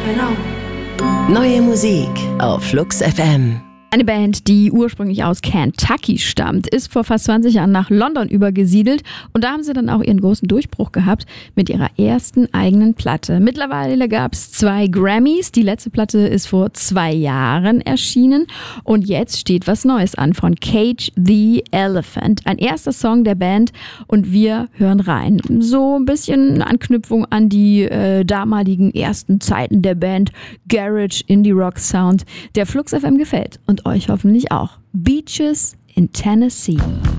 Neue Musik auf Flux FM. Eine Band, die ursprünglich aus Kentucky stammt, ist vor fast 20 Jahren nach London übergesiedelt und da haben sie dann auch ihren großen Durchbruch gehabt mit ihrer ersten eigenen Platte. Mittlerweile gab es 2 Grammys, die letzte Platte ist vor 2 Jahren erschienen und jetzt steht was Neues an von Cage the Elephant, ein erster Song der Band und wir hören rein. So ein bisschen Anknüpfung an die damaligen ersten Zeiten der Band, Garage, Indie Rock Sound, der Flux FM gefällt. Und euch hoffentlich auch. Beaches in Tennessee.